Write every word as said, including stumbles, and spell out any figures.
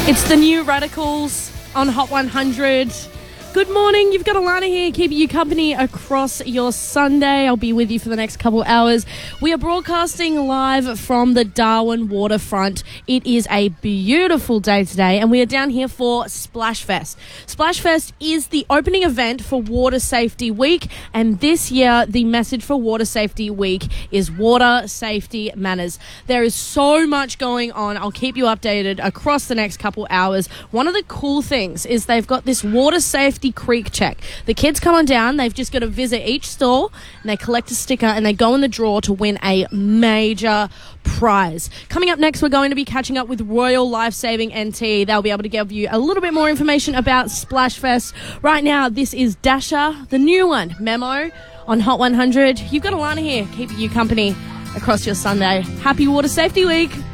It's the new Radicals on Hot one hundred. Good morning. You've got Alana here, keeping you company across your Sunday. I'll be with you for the next couple hours. We are broadcasting live from the Darwin waterfront. It is a beautiful day today, and we are down here for Splash Fest. Splash Fest is the opening event for Water Safety Week, and this year the message for Water Safety Week is Water Safety Matters. There is so much going on. I'll keep you updated across the next couple hours. One of the cool things is they've got this Water Safety Creek check. The kids come on down, they've just got to visit each stall and they collect a sticker and they go in the draw to win a major prize. Coming up next, we're going to be catching up with Royal Life Saving N T. They'll be able to give you a little bit more information about Splash Fest. Right now, this is Dasha, the new one, Memo on Hot one hundred. You've got Alana here, keeping you company across your Sunday. Happy Water Safety Week.